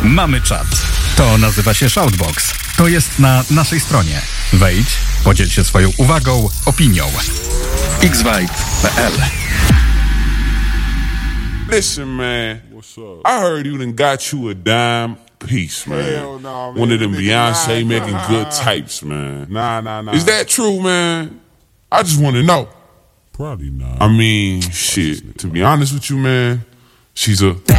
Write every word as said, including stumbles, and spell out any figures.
Mamy czat. To nazywa się Shoutbox. To jest na naszej stronie. Wejdź, podziel się swoją uwagą, opinią. x vibe kropka p l. Listen, man. What's up? I heard you done got you a dime piece, man. Hell nah, man. One of them Beyonce Nah, making nah. good types, man. Nah, nah, nah. Is that true, man? I just want to know. Probably not. I mean, shit. To be honest with you, man, she's a